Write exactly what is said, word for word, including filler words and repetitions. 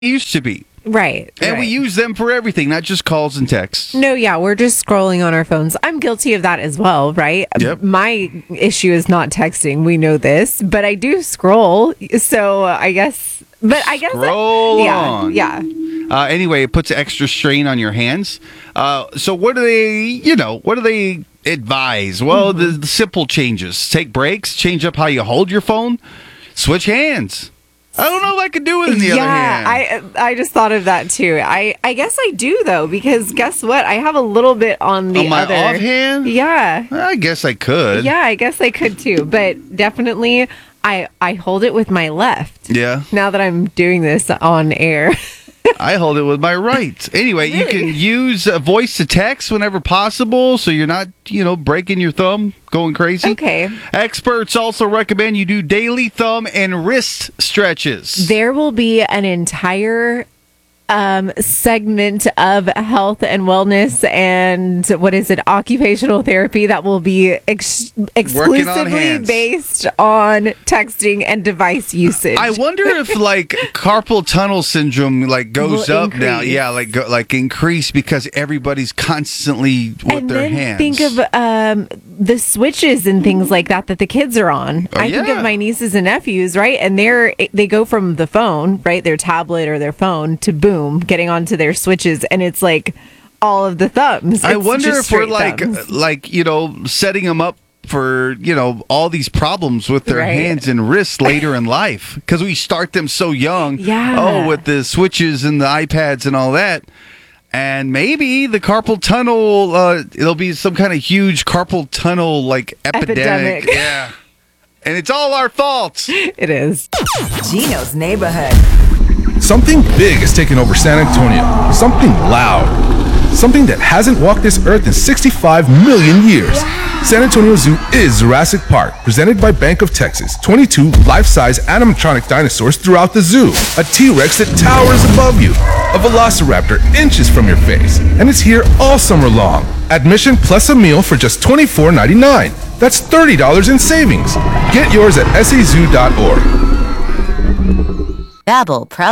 used to be. Right. And right. we use them for everything, not just calls and texts. No, yeah, we're just scrolling on our phones. I'm guilty of that as well, right? Yep. My issue is not texting. We know this, but I do scroll. So I guess, but I guess. Scroll yeah, on. Yeah. Uh, anyway, it puts extra strain on your hands. Uh, so what do they, you know, what do they advise? Well, mm-hmm. the, the simple changes. Take breaks, change up how you hold your phone, switch hands. I don't know if I could do it in the yeah, other hand. I I just thought of that too. I, I guess I do though, because guess what? I have a little bit on the on my other offhand. Yeah, I guess I could. Yeah, I guess I could too. But definitely, I I hold it with my left. Yeah. Now that I'm doing this on air. I hold it with my right. Anyway, really? You can use uh, voice to text whenever possible, so you're not, you know, breaking your thumb, going crazy. Okay. Experts also recommend you do daily thumb and wrist stretches. There will be an entire um, segment of health and wellness and what is it, occupational therapy that will be ex- exclusively on based on texting and device usage. I wonder if like carpal tunnel syndrome like goes will up increase. now. Yeah, like go, like increase because everybody's constantly with and their then hands. Think of um, the switches and things like that that the kids are on. Oh, I yeah. think of my nieces and nephews, right? And they're they go from the phone, right, their tablet or their phone, to boom, getting onto their switches, and it's like all of the thumbs. It's I wonder just if we're straight like thumbs. like you know setting them up for, you know, all these problems with their Right. hands and wrists later in life, because we start them so young. Yeah. Oh, with the switches and the iPads and all that. And maybe the carpal tunnel, uh, it'll be some kind of huge carpal tunnel like epidemic. Epidemic. Yeah. And it's all our fault. It is. Gino's neighborhood. Something big is taking over San Antonio. Something loud. Something that hasn't walked this earth in sixty-five million years. San Antonio Zoo is Jurassic Park, presented by Bank of Texas. twenty-two life-size animatronic dinosaurs throughout the zoo. A T-Rex that towers above you. A Velociraptor inches from your face. And it's here all summer long. Admission plus a meal for just twenty-four ninety-nine. That's thirty dollars in savings. Get yours at S A zoo dot org. Babbel, proud